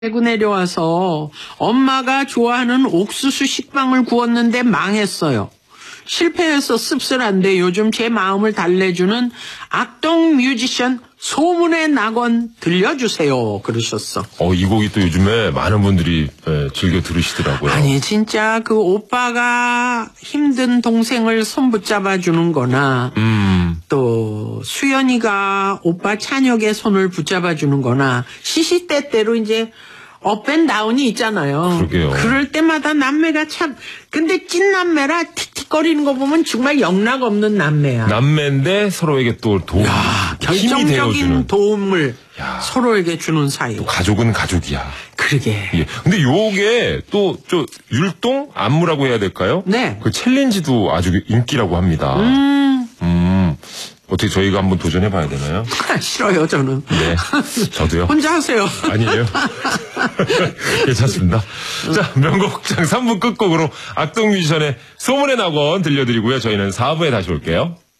대구 내려와서 엄마가 좋아하는 옥수수 식빵을 구웠는데 망했어요. 실패해서 씁쓸한데 요즘 제 마음을 달래주는 악동 뮤지션 소문의 낙원 들려주세요. 그러셨어. 이 곡이 또 요즘에 많은 분들이 즐겨 들으시더라고요. 아니 진짜 그 오빠가 힘든 동생을 손 붙잡아 주는 거나 또 수연이가 오빠 찬혁의 손을 붙잡아 주는 거나 시시때때로 이제 업앤다운이 있잖아요. 그러게요. 그럴 때마다 남매가 참 근데 찐남매라 틱틱거리는 거 보면 정말 영락 없는 남매야. 남매인데 서로에게 또 힘이 결정적인 되어주는. 도움을 서로에게 주는 사이. 또 가족은 가족이야. 그러게. 예. 근데 요게 또 율동 안무라고 해야 될까요? 네. 그 챌린지도 아주 인기라고 합니다. 어떻게 저희가 한번 도전해봐야 되나요? 싫어요 저는. 네, 저도요. 혼자 하세요. 아니에요. 괜찮습니다. 자, 명곡장 3부 끝곡으로 악동 뮤지션의 소문의 낙원 들려드리고요. 저희는 4부에 다시 올게요.